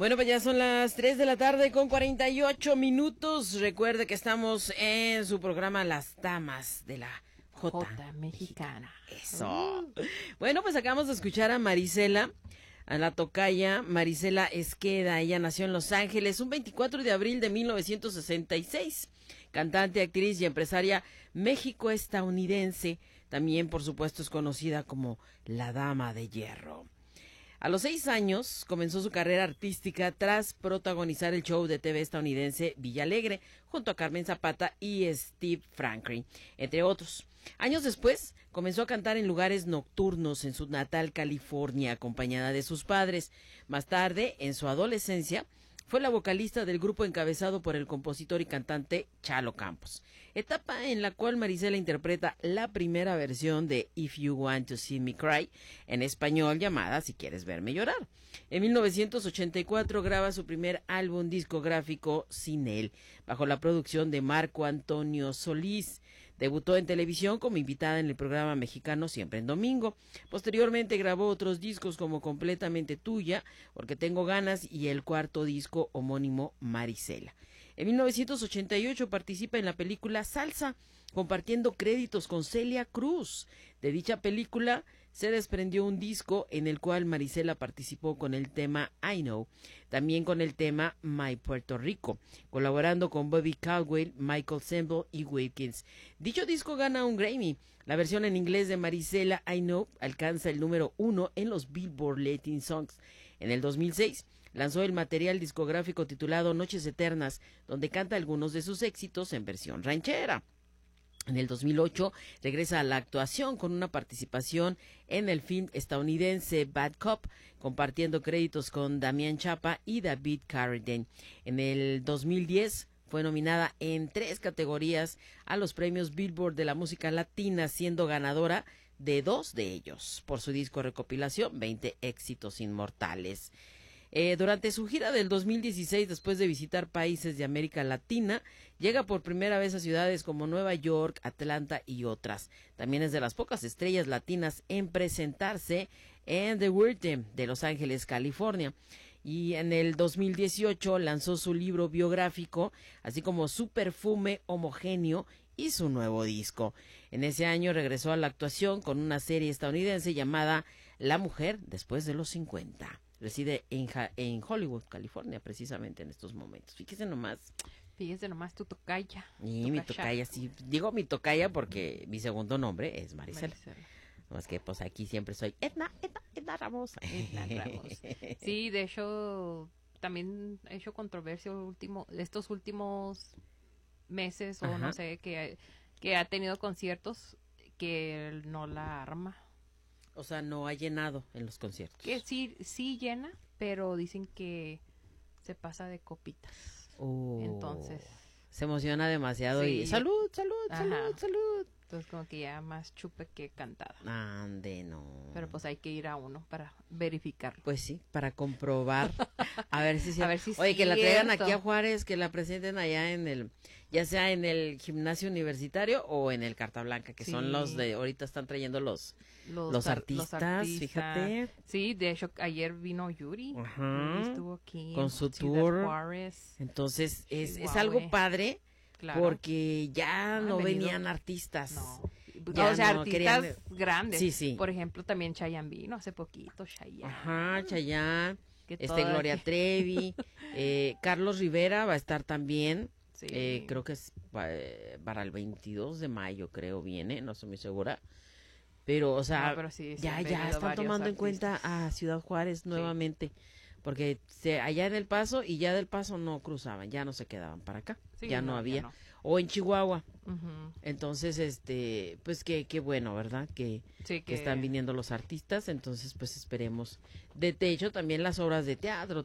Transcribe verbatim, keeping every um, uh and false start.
Bueno, pues ya son las tres de la tarde con cuarenta y ocho minutos. Recuerde que estamos en su programa Las Damas de la J, J Mexicana. Eso. Uh. Bueno, pues acabamos de escuchar a Marisela, a la tocaya Marisela Esqueda. Ella nació en Los Ángeles un veinticuatro de abril de mil novecientos sesenta y seis. Cantante, actriz y empresaria México-estadounidense. También, por supuesto, es conocida como la Dama de Hierro. A los seis años comenzó su carrera artística tras protagonizar el show de T V estadounidense Villalegre junto a Carmen Zapata y Steve Franklin, entre otros. Años después comenzó a cantar en lugares nocturnos en su natal California, acompañada de sus padres. Más tarde, en su adolescencia, fue la vocalista del grupo encabezado por el compositor y cantante Chalo Campos, etapa en la cual Marisela interpreta la primera versión de If You Want to See Me Cry, en español llamada Si Quieres Verme Llorar. En mil novecientos ochenta y cuatro graba su primer álbum discográfico Sin Él, bajo la producción de Marco Antonio Solís. Debutó en televisión como invitada en el programa mexicano Siempre en Domingo. Posteriormente grabó otros discos como Completamente Tuya, Porque Tengo Ganas y el cuarto disco homónimo Marisela. En mil novecientos ochenta y ocho participa en la película Salsa, compartiendo créditos con Celia Cruz. De dicha película se desprendió un disco en el cual Marisela participó con el tema I Know, también con el tema My Puerto Rico, colaborando con Bobby Caldwell, Michael Semple y Wilkins. Dicho disco gana un Grammy. La versión en inglés de Marisela I Know alcanza el número uno en los Billboard Latin Songs. En el dos mil seis lanzó el material discográfico titulado Noches Eternas, donde canta algunos de sus éxitos en versión ranchera. En el dos mil ocho regresa a la actuación con una participación en el film estadounidense Bad Cop, compartiendo créditos con Damián Chapa y David Carradine. En el dos mil diez fue nominada en tres categorías a los premios Billboard de la música latina, siendo ganadora de dos de ellos por su disco recopilación veinte éxitos inmortales. Eh, durante su gira del dos mil dieciséis, después de visitar países de América Latina, llega por primera vez a ciudades como Nueva York, Atlanta y otras. También es de las pocas estrellas latinas en presentarse en The Wyrm de Los Ángeles, California. Y en el dos mil dieciocho lanzó su libro biográfico, así como su perfume homogéneo y su nuevo disco. En ese año regresó a la actuación con una serie estadounidense llamada La Mujer después de los cincuenta. Reside en, en Hollywood, California, precisamente en estos momentos. Fíjese nomás. Fíjese nomás tu tocaya. Y mi tocaya, sí. Digo mi tocaya porque mi segundo nombre es Marisela. Marisela. Más que pues aquí siempre soy Edna, Edna, Edna Ramos. Edna Ramos. Sí, de hecho, también he hecho controversia último, estos últimos meses, o Ajá. no sé, que, que ha tenido conciertos que no la arma. O sea, no ha llenado en los conciertos. Que sí, sí llena, pero dicen que se pasa de copitas. Oh, entonces se emociona demasiado sí. y salud, salud, Ajá. salud, salud. Entonces como que ya más chupe que cantada. Ande, no. Pero pues hay que ir a uno para verificarlo. Pues sí, para comprobar. A ver si, a ver si Oye, que la traigan aquí a Juárez, que la presenten allá en el, ya sea en el gimnasio universitario o en el Carta Blanca, que sí. son los de, ahorita están trayendo los, los, los, artistas, los artistas, fíjate. Sí, de hecho ayer vino Yuri. Ajá. Yuri estuvo aquí. Con su Ciudad tour. Juárez. Entonces, es, es algo padre. Claro. Porque ya no venían artistas. No. Ya o sea, no artistas querían... grandes. Sí, sí. Por ejemplo, también Chayanne vino hace poquito, Chayanne. Ajá, Chayanne, este Gloria que... Trevi, eh, Carlos Rivera va a estar también. Sí. Eh, creo que es eh, para el veintidós de mayo, creo, viene, no estoy muy segura. Pero, o sea, no, pero sí, ya, ya están tomando artistas. en cuenta a Ciudad Juárez nuevamente. Sí. Porque se, allá en El Paso y ya del Paso no cruzaban, ya no se quedaban para acá, sí, ya no, no había, no. o en Chihuahua, uh-huh. entonces este, pues que, qué bueno, ¿verdad? Que, sí, que... que están viniendo los artistas, entonces pues esperemos. De hecho también las obras de teatro